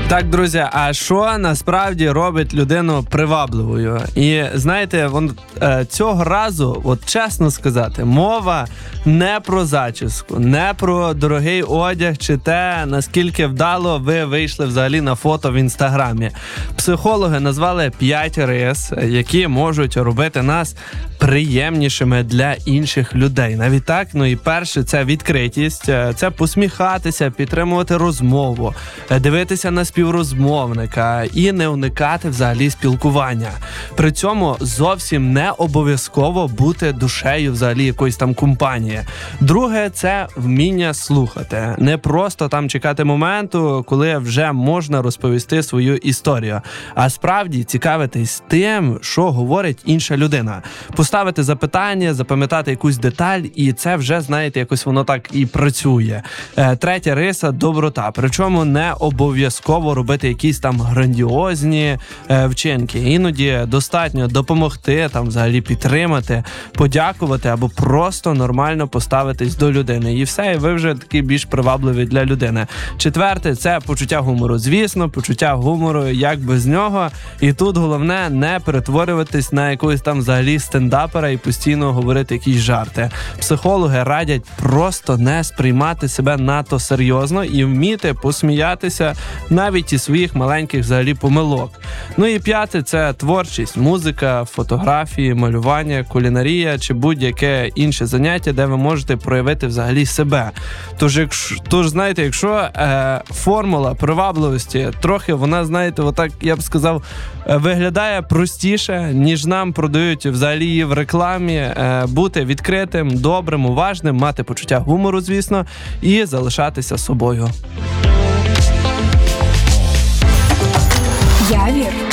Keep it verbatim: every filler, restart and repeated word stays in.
Так, друзі, а що насправді робить людину привабливою? І знаєте, вон, е, цього разу, от чесно сказати, мова не про зачіску, не про дорогий одяг чи те, наскільки вдало ви вийшли взагалі на фото в інстаграмі. Психологи назвали п'ять рис, які можуть робити нас приємнішими для інших людей. Навіть так, ну і перше, це відкритість, це посміхатися, підтримувати розмову, дивитися на співрозмовника і не уникати взагалі спілкування. При цьому зовсім не обов'язково бути душею взагалі якоїсь там компанії. Друге, це вміння слухати. Не просто там чекати моменту, коли вже можна розповісти свою історію, а справді цікавитись тим, що говорить інша людина. Поставити запитання, запам'ятати якусь деталь, і це вже, знаєте, якось воно так і працює. Третя риса – доброта. Причому не обов'язково робити якісь там грандіозні е, вчинки. Іноді достатньо допомогти, там взагалі підтримати, подякувати або просто нормально поставитись до людини. І все, і ви вже такі більш привабливі для людини. Четверте – це почуття гумору. Звісно, почуття гумору, як без нього. І тут головне не перетворюватись на якогось там взагалі стендапера і постійно говорити якісь жарти. Психологи радять просто не сприймати себе надто серйозно і вміти посміятися навіть із своїх маленьких взагалі помилок. Ну і п'яте – це творчість, музика, фотографії, малювання, кулінарія чи будь-яке інше заняття, де ви можете проявити взагалі себе. Тож, якщо, тож знаєте, якщо е, формула привабливості трохи, вона, знаєте, отак, я б сказав, виглядає простіше, ніж нам продають взагалі її в рекламі, е, бути відкритим, добрим, уважним, мати почуття гумору, звісно, і залишатися собою. Явір.